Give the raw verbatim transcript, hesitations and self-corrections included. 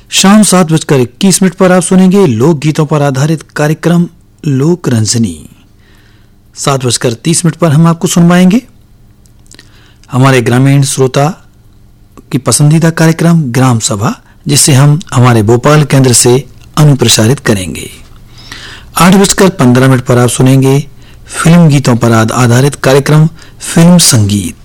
शाम सात बजकर इक्कीस मिनट पर आप सुनेंगे लोकगीतों पर आधारित कार्यक्रम लोक रंजनी। सात बजकर तीस मिनट पर हम आपको सुनवाएंगे हमारे ग्रामीण श्रोता की पसंदीदा कार्यक्रम ग्राम सभा, जिसे हम हमारे भोपाल केंद्र से अनुप्रसारित करेंगे। आठ बजकर पंद्रह मिनट पर आप सुनेंगे फिल्म गीतों पर आधारित कार्यक्रम फिल्म संगीत।